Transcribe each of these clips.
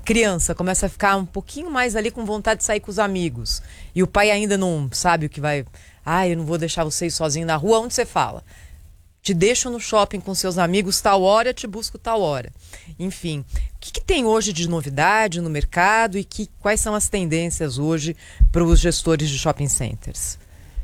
criança começa a ficar um pouquinho mais ali com vontade de sair com os amigos e o pai ainda não sabe o que vai... eu não vou deixar você ir sozinho na rua, onde você fala? Te deixo no shopping com seus amigos tal hora, te busco tal hora. Enfim, o que tem hoje de novidade no mercado e quais são as tendências hoje para os gestores de shopping centers?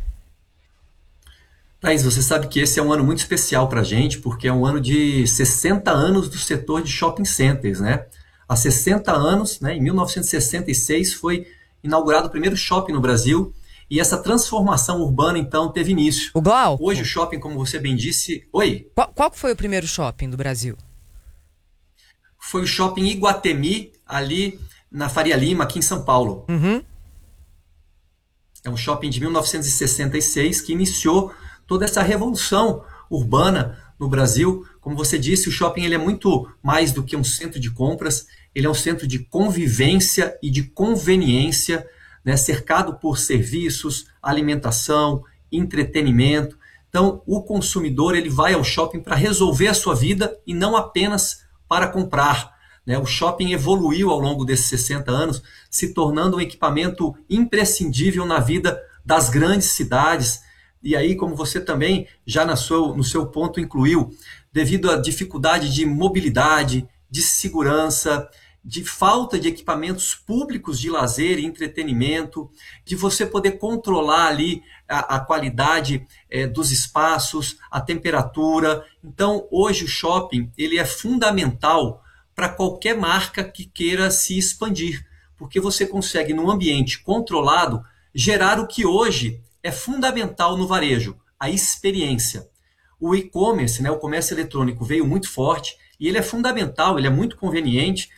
Thaís, você sabe que esse é um ano muito especial para a gente, porque é um ano de 60 anos do setor de shopping centers, né? Há 60 anos, né, em 1966, foi inaugurado o primeiro shopping no Brasil e essa transformação urbana, então, teve início. O Glauco, Hoje o shopping, como você bem disse... Oi? qual foi o primeiro shopping do Brasil? Foi o shopping Iguatemi, ali na Faria Lima, aqui em São Paulo. Uhum. É um shopping de 1966 que iniciou toda essa revolução urbana no Brasil. Como você disse, o shopping ele é muito mais do que um centro de compras, ele é um centro de convivência e de conveniência, né, cercado por serviços, alimentação, entretenimento. Então, o consumidor ele vai ao shopping para resolver a sua vida e não apenas para comprar. Né? O shopping evoluiu ao longo desses 60 anos, se tornando um equipamento imprescindível na vida das grandes cidades. E aí, como você também já no seu ponto incluiu, devido à dificuldade de mobilidade, de segurança, de falta de equipamentos públicos de lazer e entretenimento, de você poder controlar ali a qualidade dos espaços, a temperatura. Então, hoje o shopping ele é fundamental para qualquer marca que queira se expandir, porque você consegue, num ambiente controlado, gerar o que hoje é fundamental no varejo, a experiência. O e-commerce, né, o comércio eletrônico veio muito forte e ele é fundamental, ele é muito conveniente,